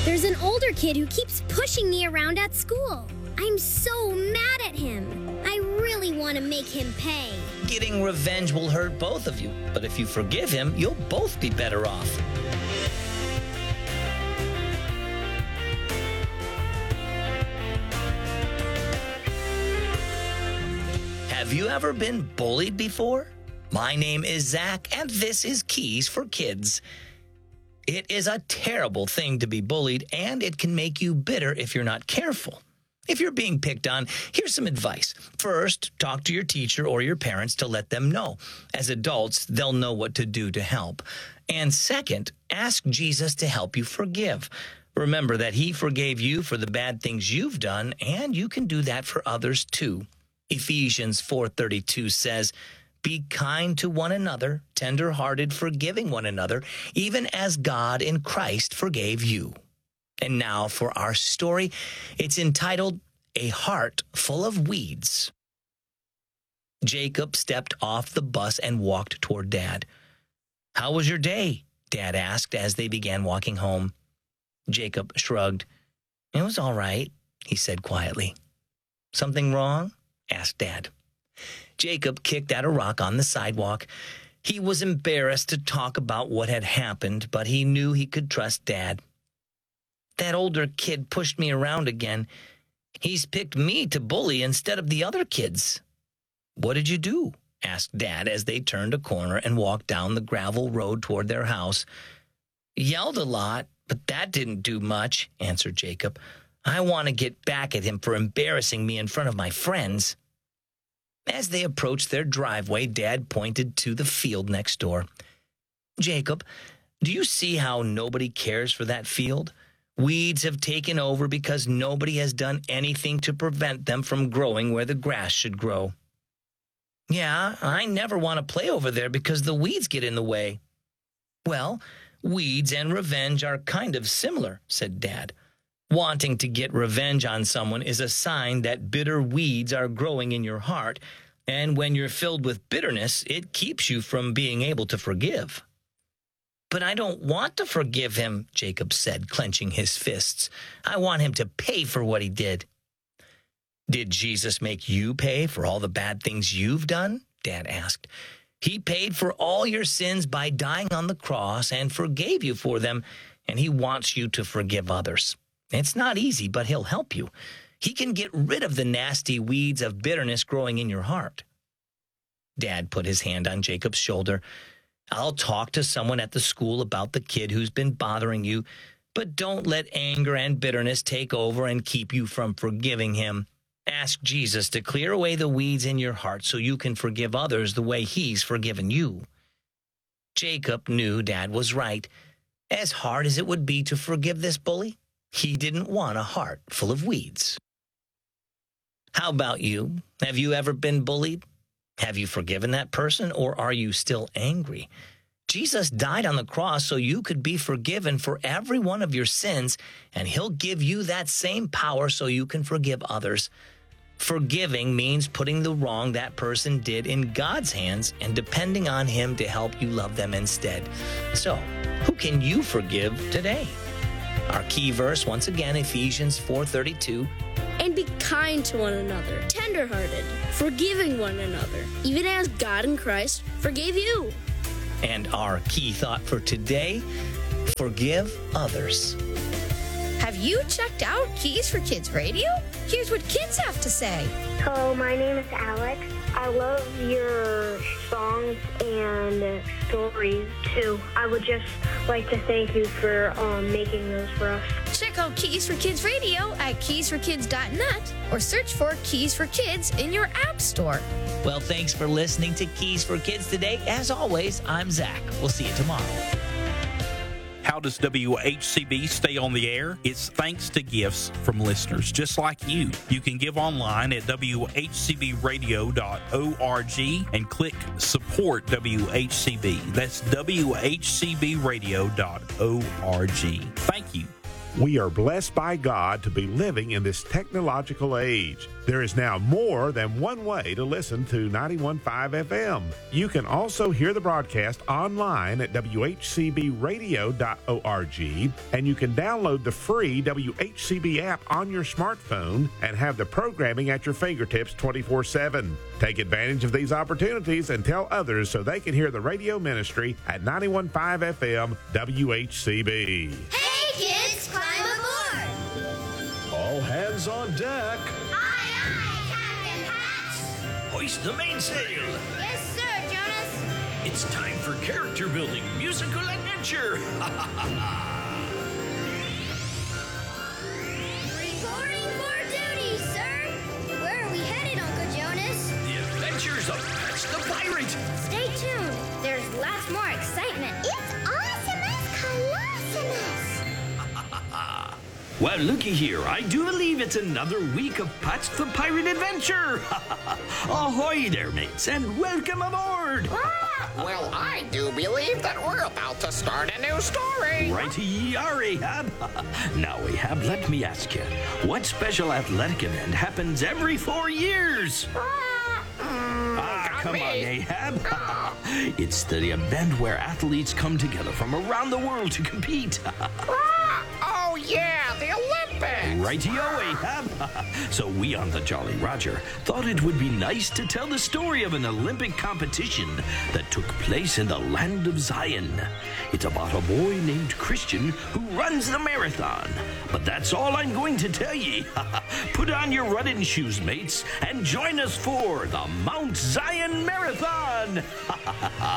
There's an older kid who keeps pushing me around at school. I'm so mad at him. I really want to make him pay. Getting revenge will hurt both of you, but if you forgive him, you'll both be better off. Have you ever been bullied before? My name is Zach, and this is Keys for Kids. It is a terrible thing to be bullied, and it can make you bitter if you're not careful. If you're being picked on, here's some advice. First, talk to your teacher or your parents to let them know. As adults, they'll know what to do to help. And second, ask Jesus to help you forgive. Remember that he forgave you for the bad things you've done, and you can do that for others too. Ephesians 4:32 says, "Be kind to one another, tender-hearted, forgiving one another, even as God in Christ forgave you." And now for our story. It's entitled, A Heart Full of Weeds. Jacob stepped off the bus and walked toward Dad. "How was your day?" Dad asked as they began walking home. Jacob shrugged. "It was all right," he said quietly. "Something wrong?" asked Dad. Jacob kicked at a rock on the sidewalk. He was embarrassed to talk about what had happened, but he knew he could trust Dad. "That older kid pushed me around again. He's picked me to bully instead of the other kids." "What did you do?" asked Dad as they turned a corner and walked down the gravel road toward their house. "Yelled a lot, but that didn't do much," answered Jacob. "I want to get back at him for embarrassing me in front of my friends." As they approached their driveway, Dad pointed to the field next door. "Jacob, do you see how nobody cares for that field? Weeds have taken over because nobody has done anything to prevent them from growing where the grass should grow." "Yeah, I never want to play over there because the weeds get in the way." "Well, weeds and revenge are kind of similar," said Dad. "Wanting to get revenge on someone is a sign that bitter weeds are growing in your heart, and when you're filled with bitterness, it keeps you from being able to forgive." "But I don't want to forgive him," Jacob said, clenching his fists. "I want him to pay for what he did." "Did Jesus make you pay for all the bad things you've done?" Dad asked. "He paid for all your sins by dying on the cross and forgave you for them, and he wants you to forgive others. It's not easy, but he'll help you. He can get rid of the nasty weeds of bitterness growing in your heart." Dad put his hand on Jacob's shoulder. "I'll talk to someone at the school about the kid who's been bothering you, but don't let anger and bitterness take over and keep you from forgiving him. Ask Jesus to clear away the weeds in your heart so you can forgive others the way he's forgiven you." Jacob knew Dad was right. As hard as it would be to forgive this bully, he didn't want a heart full of weeds. How about you? Have you ever been bullied? Have you forgiven that person, or are you still angry? Jesus died on the cross so you could be forgiven for every one of your sins, and he'll give you that same power so you can forgive others. Forgiving means putting the wrong that person did in God's hands and depending on him to help you love them instead. So, who can you forgive today? Our key verse, once again, Ephesians 4:32. "And be kind to one another, tender-hearted, forgiving one another, even as God in Christ forgave you." And our key thought for today, forgive others. Have you checked out Keys for Kids Radio? Here's what kids have to say. Hello, my name is Alex. I love your songs and stories, too. I would just like to thank you for making those for us. Check out Keys for Kids Radio at keysforkids.net or search for Keys for Kids in your app store. Well, thanks for listening to Keys for Kids today. As always, I'm Zach. We'll see you tomorrow. How does WHCB stay on the air? It's thanks to gifts from listeners just like you. You can give online at WHCBradio.org and click Support WHCB. That's WHCBradio.org. Thank you We are blessed by God to be living in this technological age. There is now more than one way to listen to 91.5 FM. You can also hear the broadcast online at WHCBradio.org, and you can download the free WHCB app on your smartphone and have the programming at your fingertips 24/7. Take advantage of these opportunities and tell others so they can hear the radio ministry at 91.5 FM WHCB. Hey, kids, climb aboard! All hands on deck. Aye, aye, Captain Hatch! Hoist the mainsail. Yes, sir, Jonas. It's time for character building musical adventure. Reporting for duty, sir. Where are we headed, Uncle Jonas? The adventures of Patch the Pirate. Stay tuned. There's lots more excitement. It's Awesomeness Colossus. Well, looky here. I do believe it's another week of Patch the Pirate adventure. Ahoy there, mates, and welcome aboard. Well, I do believe that we're about to start a new story. Right ye are, Ahab. Now, Ahab, let me ask you, what special athletic event happens every 4 years? Come on, Ahab. It's the event where athletes come together from around the world to compete. Oh, yeah, the Olympics. Righty-o, Ahab. So we on the Jolly Roger thought it would be nice to tell the story of an Olympic competition that took place in the land of Zion. It's about a boy named Christian who runs the marathon. But that's all I'm going to tell ye. Put on your running shoes, mates, and join us for the Mount Zion Marathon.